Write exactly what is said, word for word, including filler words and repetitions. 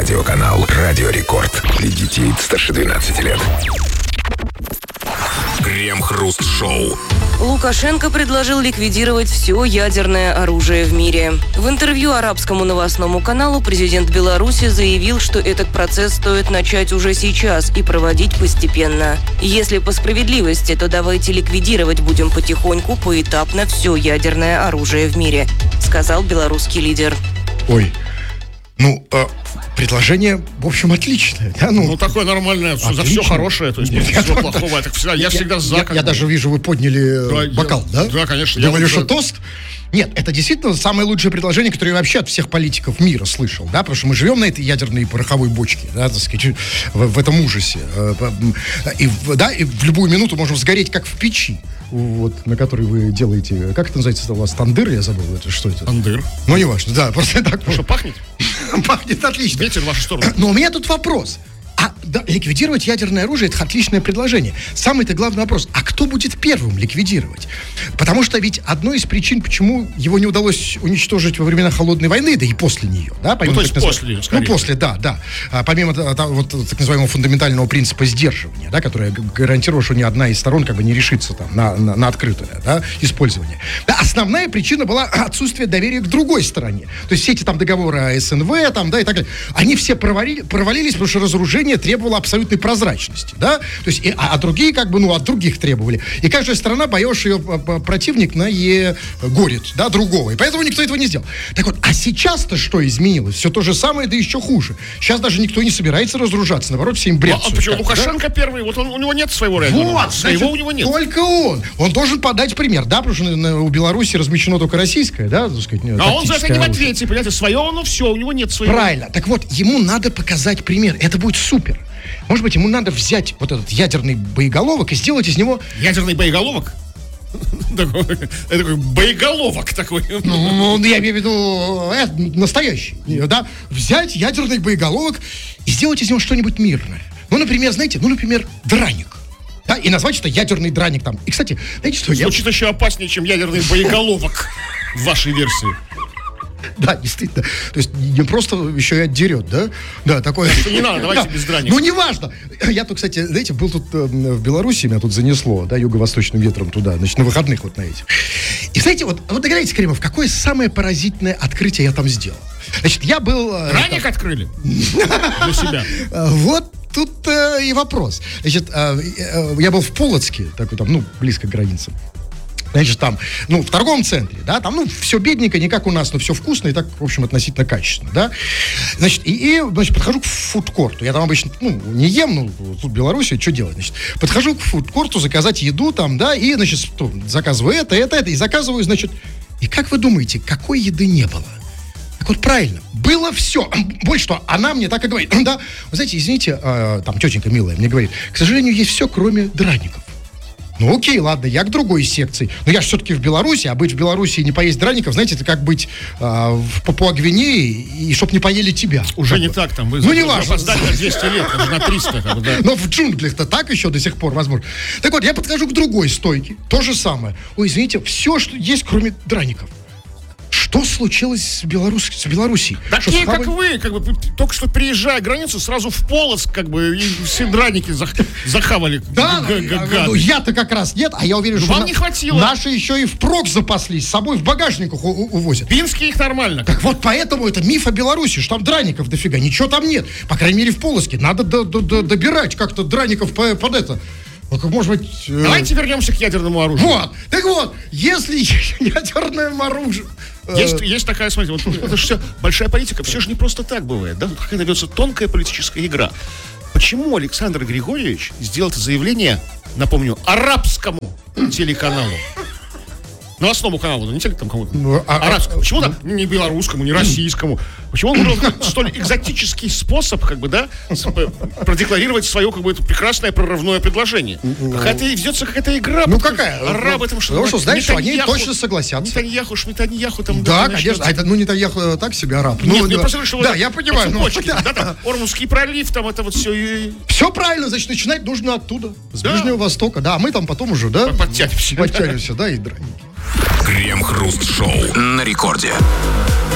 телерадиоканал «Радио Рекорд». Для детей старше двенадцати лет. Крем-хруст-шоу. Лукашенко предложил ликвидировать все ядерное оружие в мире. В интервью арабскому новостному каналу президент Беларуси заявил, что этот процесс стоит начать уже сейчас и проводить постепенно. Если по справедливости, то давайте ликвидировать будем потихоньку, поэтапно все ядерное оружие в мире, сказал белорусский лидер. Ой, ну, э, предложение, в общем, отличное. Да? Ну, ну, такое нормальное, все, за все хорошее, то есть нет я, ничего плохого. Я, всегда, я, я всегда за. Я, я даже вижу, вы подняли да, бокал, я, да? Да, конечно. Думали, я что уже... тост? Нет, это действительно самое лучшее предложение, которое я вообще от всех политиков мира слышал, да, потому что мы живем на этой ядерной пороховой бочке, да, так сказать, в, в этом ужасе. И, да, и в любую минуту можем сгореть, как в печи, вот, на которой вы делаете, как это называется у вас, тандыр, я забыл, это что это? Тандыр. Ну, не важно, да, просто так. Ну, что, пахнет? Пахнет отлично. Ветер в вашу сторону. Но у меня тут вопрос. А да, ликвидировать ядерное оружие – это отличное предложение. Самый-то главный вопрос – а кто будет первым ликвидировать? Потому что ведь одной из причин, почему его не удалось уничтожить во времена Холодной войны, да и после нее, да? Помимо, ну, то есть так, после, скорее. Ну, после, да, да. А, помимо да, вот, так называемого фундаментального принципа сдерживания, да, которое гарантирует, что ни одна из сторон как бы не решится там, на, на, на открытое да, использование. Да, основная причина была отсутствие доверия к другой стороне. То есть все эти там договоры о СНВ там, да, и так далее, они все провалили, провалились, потому что разоружение требовало абсолютной прозрачности, да, то есть, и, а, а другие, как бы, ну, от других требовали. И каждая сторона, боишь ее противник на е горит, да, другого. И поэтому никто этого не сделал. Так вот, а сейчас-то что изменилось? Все то же самое, да еще хуже. Сейчас даже никто не собирается разоружаться, наоборот, все им бряцают. А, а почему? Лукашенко да? первый, вот он, у него нет своего реального. Вот, своего значит, у него нет. Только он. Он должен подать пример, да, потому что на, у Беларуси размещено только российское, да, так сказать, а он за это не в ответе, понимаете, свое, ну все, у него нет своего. Правильно. Так вот, ему надо показать пример. Это будет супер. Может быть, ему надо взять вот этот ядерный боеголовок и сделать из него... Ядерный боеголовок? Это такой боеголовок такой. Ну, я имею в виду э, настоящий, да? Взять ядерный боеголовок и сделать из него что-нибудь мирное. Ну, например, знаете, ну, например, драник. Да, и назвать это ядерный драник там. И, кстати, знаете что? Звучит я... еще опаснее, чем ядерный боеголовок в вашей версии. Да, действительно. То есть не просто еще и отдерет, да? Да, такое... Что не надо, давайте да. без драника. Ну, неважно. Я тут, кстати, знаете, был тут э, в Беларуси, меня тут занесло, да, юго-восточным ветром туда, значит, на выходных вот на этих. И, знаете, вот, вот догадайтесь, Кремов, какое самое поразительное открытие я там сделал? Значит, я был... Э, Драник там... открыли? Для себя. Вот тут э, и вопрос. Значит, э, э, я был в Полоцке, такой там, ну, близко к границе. Значит, там, ну, в торговом центре, да, там, ну, все бедненько, не как у нас, но все вкусно и так, в общем, относительно качественно, да. Значит, и, и значит, подхожу к фудкорту. Я там обычно, ну, не ем, ну, тут в Беларуси, что делать, значит. Подхожу к фудкорту, заказать еду там, да, и, значит, заказываю это, это, это, и заказываю, значит, и как вы думаете, какой еды не было? Так вот, правильно, было все. Больше что, она мне так и говорит, да, вы знаете, извините, э, там, тетенька милая мне говорит, к сожалению, есть все, кроме драников. Ну окей, ладно, я к другой секции. Но я же все-таки в Беларуси, а быть в Беларуси и не поесть драников, знаете, это как быть э, в Папуа-Гвинее, и чтоб не поели тебя. Уже как не бы. так там. Вы ну не важно. Опоздали на двести лет, даже на триста. Как бы, да. Но в джунглях-то так еще до сих пор возможно. Так вот, я подхожу к другой стойке, то же самое. Ой, извините, все, что есть, кроме драников. Что случилось с, Беларусь, с Белоруссией? Такие, схавали... как вы, как бы, только что приезжая границу, сразу в Полоцк, как бы, и все драники зах... захавали. Да, ну, я-то как раз нет, а я уверен, ну, что вам на... не хватило. Наши еще и впрок запаслись, с собой в багажниках у- у- увозят. Пинские их нормально. Так вот, поэтому это миф о Беларуси, что там драников дофига, ничего там нет. По крайней мере, в Полоцке. Надо до- до- до- добирать как-то драников по- под это. Может быть... Э... Давайте вернемся к ядерному оружию. Вот, так вот, если ядерное оружие... Есть, есть такая, смотрите, вот это же все большая политика, все же не просто так бывает, да, тут какая-то ведется тонкая политическая игра. Почему Александр Григорьевич сделал это заявление, напомню, арабскому телеканалу? Новостному каналу, не телеканалу, кому-то. Ну, а, арабскому. Почему да? Не белорусскому, не российскому. Почему он выбрал столь экзотический способ, как бы, да, продекларировать свое, как бы, это прекрасное прорывное предложение? Какая-то ведется какая-то игра. Ну какая? Арабы там что-то. Потому что, знаешь, что они точно согласятся. Нетаньяху, Шмитаньяху там. Да, конечно. А это, ну, Нетаньяху так себе араб. Нет, ну, не да, просто, что да, вот я понимаю. Ну, почки, да, там, Ормузский пролив, там это вот все. И... Все правильно, значит, начинать нужно оттуда, с да. Ближнего Востока. Да, а мы там потом уже, да? Подтянемся. Подтянемся, да, и драники. Крем-хруст-шоу на рекорде.